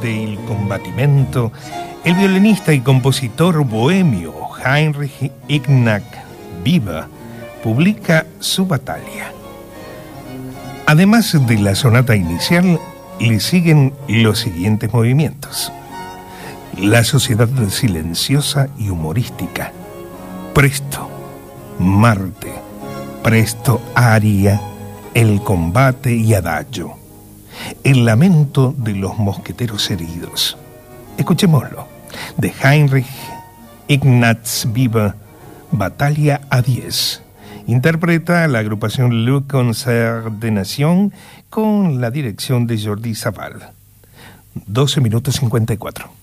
del combatimento, el violinista y compositor bohemio Heinrich Ignaz Biber publica su Battaglia. Además de la sonata inicial, le siguen los siguientes movimientos: La sociedad silenciosa y humorística, Presto, Marte, Presto, Aria, El combate y Adagio, El lamento de los mosqueteros heridos. Escuchémoslo, de Heinrich Ignaz Biber, Battaglia a 10. Interpreta la agrupación Le Concert des Nations con la dirección de Jordi Savall. 12 minutos 54.